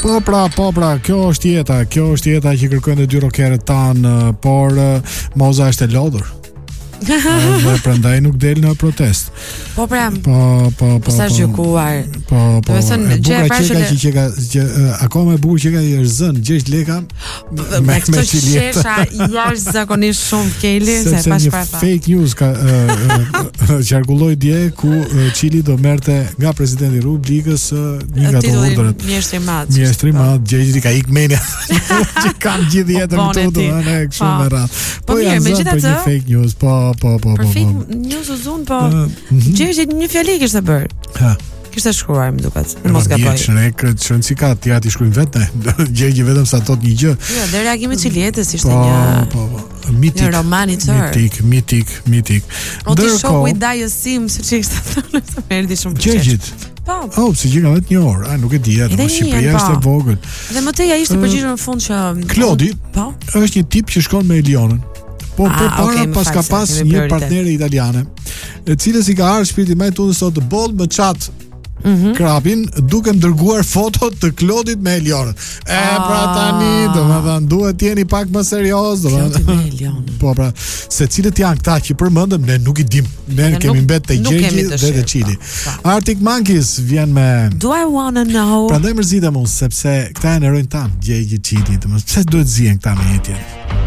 Po pra, kjo është jeta që kërkojnë dy rockerët tan, por moza është e lodhur. Dhe prandaj nuk del në protest. Po pra. Po. Sa gjykuar. Po. Gjë e parë që akoma e bukur që ka është zën 6 lekë me këtë shesha jashtëzakonisht shumë keli se pas çfarë. Fake news ka qarkulloi dje ku Çili do merrte nga presidenti i Republikës një nga ato urdhrat. Mjeshtri i madh, gjëri ka ik menia. Që kanë gjithë jetën këtu ne kështu me radhë. Po ja, megjithatë fake news, po. Për fake news u zon, po. Gjëri një fjali kishte bër. Ha. Kishte shkruar, më duket. Mos gaboj. Çrënci ka ti ati shkruajnë vetë. Gjëri vetëm sa thot një gjë. Jo, dhe reagimi i Çilietës ishte një po. Mitik. Një roman i tërë. Mitik. O ti shoh with Daya Sim, siç ishte thënë, më erdhi shumë keq. Gjëjit. Po. Si që ka vetë një orë, nuk e di atë, Shqipëria është e vogël. Dhe më tej ai ishte përgjigjur në fund që Klodi është një tip që shkon me Elionën. Po para pas një partnere italiane, e cilës i ka ardhur shpirti më i tutës sot të boll më çat. Krapin duke dërguar foto të Klodit me Elionën. Pra tani, domethënë duhet të jeni pak më serioz, domethënë. Po pra, se cilët janë këta që përmendëm, ne nuk i dim. Ne kemi mbet te Gjergji dhe te Çili. Arctic Monkeys vjen me Do I Wanna Know. Prandaj mërzitem unë sepse këta janë herojnë tan, Gjergji, Çili, domethënë pse duhet zihen këta me një tjetër.